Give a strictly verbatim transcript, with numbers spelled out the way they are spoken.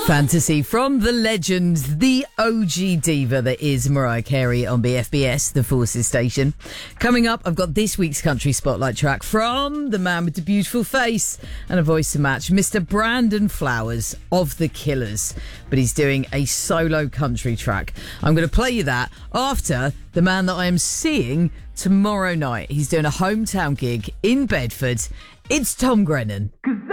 Fantasy from the legend, the O G diva that is Mariah Carey on B F B S, the Forces station. Coming up, I've got this week's country spotlight track from the man with the beautiful face and a voice to match, Mister Brandon Flowers of The Killers. But he's doing a solo country track. I'm going to play you that after the man that I am seeing tomorrow night. He's doing a hometown gig in Bedford. It's Tom Grennan.